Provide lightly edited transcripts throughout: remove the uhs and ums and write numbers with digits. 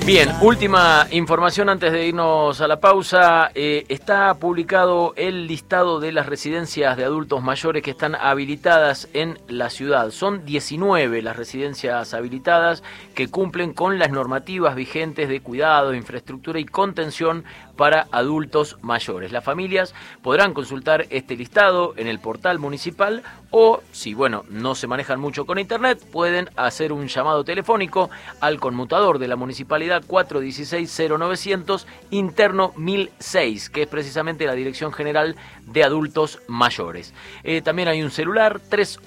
Bien, última información antes de irnos a la pausa. Está publicado el listado de las residencias de adultos mayores que están habilitadas en la ciudad. Son 19 las residencias habilitadas que cumplen con las normativas vigentes de cuidado, infraestructura y contención para adultos mayores. Las familias podrán consultar este listado en el portal municipal o, si no se manejan mucho con internet, pueden hacer un llamado telefónico al conmutador de la municipalidad 416-0900 interno 1006, que es precisamente la Dirección General de Adultos Mayores. También hay un celular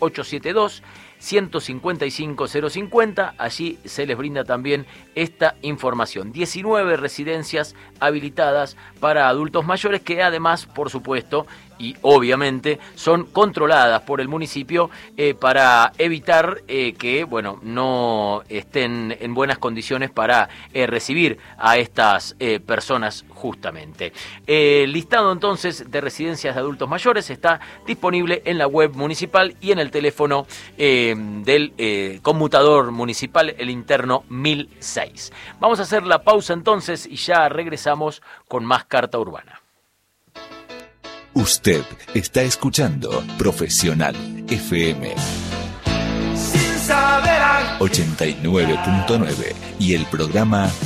3872-155-050, allí se les brinda también esta información. 19 residencias habilitadas para adultos mayores que además, por supuesto, y obviamente son controladas por el municipio para evitar que no estén en buenas condiciones para recibir a estas personas justamente. El listado entonces de residencias de adultos mayores está disponible en la web municipal y en el teléfono del conmutador municipal, el interno 1006. Vamos a hacer la pausa entonces y ya regresamos con más Carta Urbana. Usted está escuchando Profesional FM 89.9 y el programa